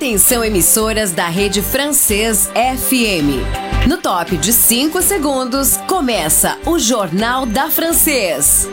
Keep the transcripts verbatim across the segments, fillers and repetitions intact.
Atenção, emissoras da Rede Francês F M. No top de cinco segundos, começa o Jornal da Francês.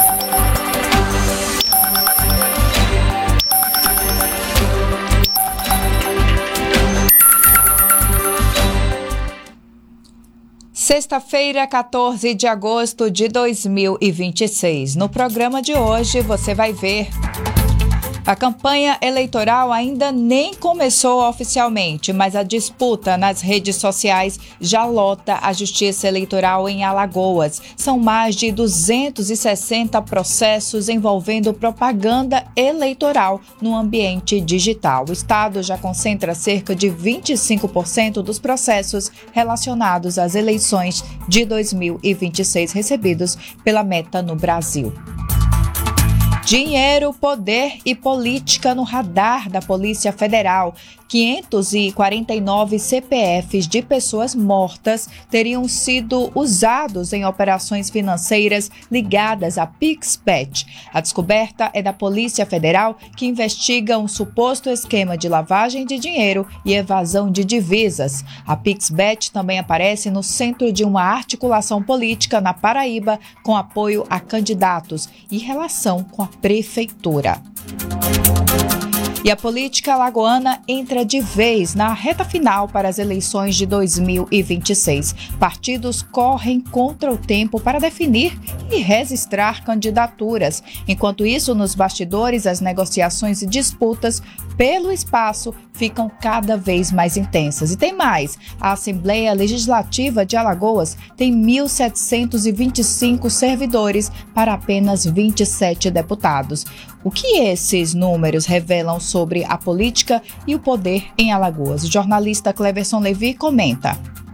Sexta-feira, quatorze de agosto de dois mil e vinte e seis. No programa de hoje, você vai ver... A campanha eleitoral ainda nem começou oficialmente, mas a disputa nas redes sociais já lota a Justiça Eleitoral em Alagoas. São mais de duzentos e sessenta processos envolvendo propaganda eleitoral no ambiente digital. O Estado já concentra cerca de vinte e cinco por cento dos processos relacionados às eleições de dois mil e vinte e seis recebidos pela Meta no Brasil. Dinheiro, poder e política no radar da Polícia Federal. quinhentos e quarenta e nove C P Fs de pessoas mortas teriam sido usados em operações financeiras ligadas a PixBet. A descoberta é da Polícia Federal, que investiga um suposto esquema de lavagem de dinheiro e evasão de divisas. A PixBet também aparece no centro de uma articulação política na Paraíba com apoio a candidatos e relação com a prefeitura. E a política alagoana entra de vez na reta final para as eleições de dois mil e vinte e seis. Partidos correm contra o tempo para definir e registrar candidaturas. Enquanto isso, nos bastidores, as negociações e disputas pelo espaço ficam cada vez mais intensas. E tem mais, a Assembleia Legislativa de Alagoas tem mil setecentos e vinte e cinco servidores para apenas vinte e sete deputados. O que esses números revelam sobre a política e o poder em Alagoas? O jornalista Cleverson Levi comenta.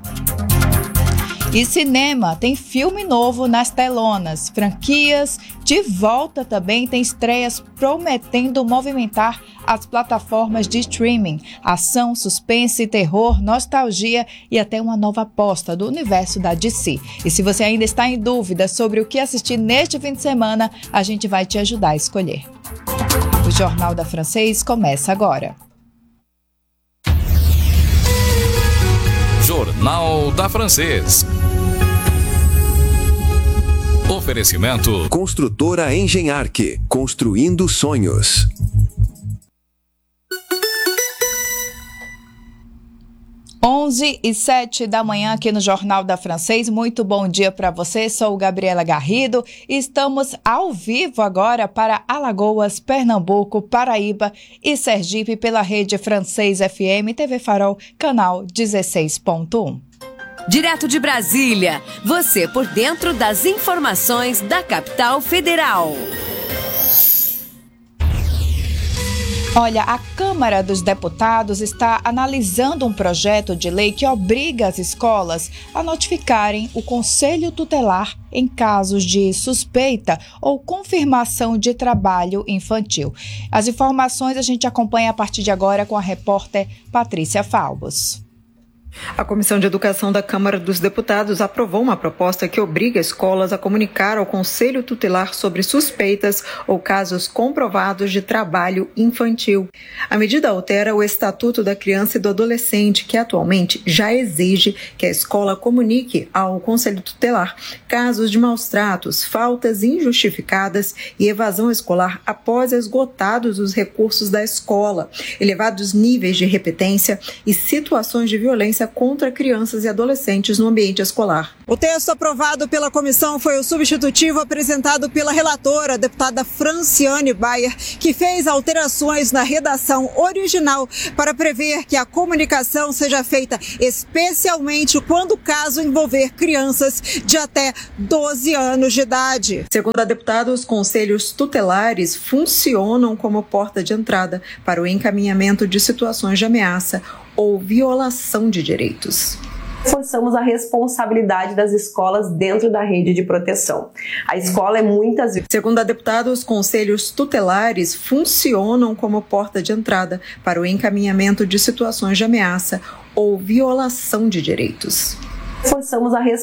E cinema, tem filme novo nas telonas. Franquias de volta também, tem estreias prometendo movimentar as plataformas de streaming. Ação, suspense, terror, nostalgia e até uma nova aposta do universo da D C. E se você ainda está em dúvida sobre o que assistir neste fim de semana, a gente vai te ajudar a escolher. O Jornal da Francês começa agora. Jornal da Francês. Oferecimento Construtora Engenharque, construindo sonhos. onze e sete da manhã aqui no Jornal da Francês. Muito bom dia para você. Sou Gabriela Garrido e estamos ao vivo agora para Alagoas, Pernambuco, Paraíba e Sergipe pela Rede Francês F M, T V Farol, canal dezesseis ponto um. Direto de Brasília, você por dentro das informações da capital federal. Olha, a Câmara dos Deputados está analisando um projeto de lei que obriga as escolas a notificarem o Conselho Tutelar em casos de suspeita ou confirmação de trabalho infantil. As informações a gente acompanha a partir de agora com a repórter Patrícia Falbos. A Comissão de Educação da Câmara dos Deputados aprovou uma proposta que obriga escolas a comunicar ao Conselho Tutelar sobre suspeitas ou casos comprovados de trabalho infantil. A medida altera o Estatuto da Criança e do Adolescente, que atualmente já exige que a escola comunique ao Conselho Tutelar casos de maus-tratos, faltas injustificadas e evasão escolar após esgotados os recursos da escola, elevados níveis de repetência e situações de violência contra crianças e adolescentes no ambiente escolar. O texto aprovado pela comissão foi o substitutivo apresentado pela relatora, a deputada Franciane Bayer, que fez alterações na redação original para prever que a comunicação seja feita especialmente quando o caso envolver crianças de até doze anos de idade. Segundo a deputada, os conselhos tutelares funcionam como porta de entrada para o encaminhamento de situações de ameaça ou violação de direitos. Reforçamos a responsabilidade das escolas dentro da rede de proteção. A escola é muitas vezes... Segundo a deputada, os conselhos tutelares funcionam como porta de entrada para o encaminhamento de situações de ameaça ou violação de direitos. Reforçamos a responsabilidade